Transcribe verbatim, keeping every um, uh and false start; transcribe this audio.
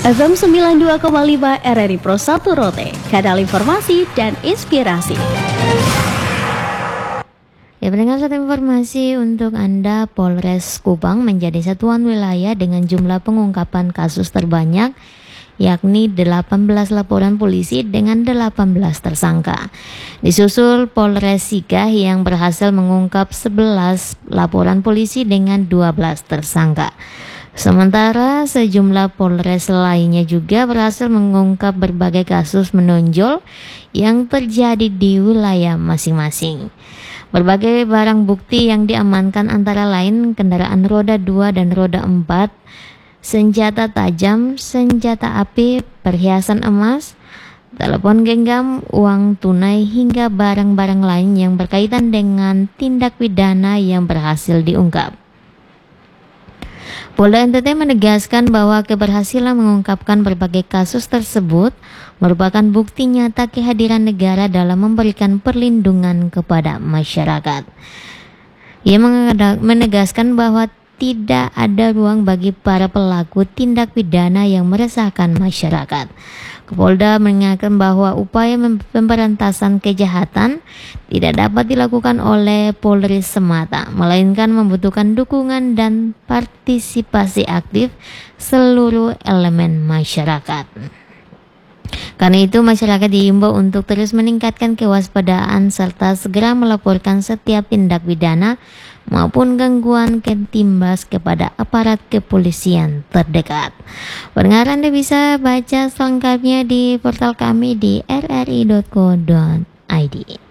F M sembilan puluh dua koma lima R R I Pro satu Rote, kanal informasi dan inspirasi. Ya, pendengar, satu informasi untuk Anda. Polres Kupang menjadi satuan wilayah dengan jumlah pengungkapan kasus terbanyak, yakni delapan belas laporan polisi dengan delapan belas tersangka. Disusul Polres Sikah yang berhasil mengungkap sebelas laporan polisi dengan dua belas tersangka. Sementara sejumlah polres lainnya juga berhasil mengungkap berbagai kasus menonjol yang terjadi di wilayah masing-masing. Berbagai barang bukti yang diamankan antara lain kendaraan roda dua dan roda empat, senjata tajam, senjata api, perhiasan emas, telepon genggam, uang tunai, hingga barang-barang lain yang berkaitan dengan tindak pidana yang berhasil diungkap. Polda N T T menegaskan bahwa keberhasilan mengungkapkan berbagai kasus tersebut merupakan bukti nyata kehadiran negara dalam memberikan perlindungan kepada masyarakat. Ia menegaskan bahwa tidak ada ruang bagi para pelaku tindak pidana yang meresahkan masyarakat. Kapolda mengingatkan bahwa upaya pemberantasan kejahatan tidak dapat dilakukan oleh Polri semata, melainkan membutuhkan dukungan dan partisipasi aktif seluruh elemen masyarakat. Karena itu, masyarakat diimbau untuk terus meningkatkan kewaspadaan serta segera melaporkan setiap tindak pidana maupun gangguan ketimbas kepada aparat kepolisian terdekat. Pendengar, Anda bisa baca selengkapnya di portal kami di r r i dot co dot i d.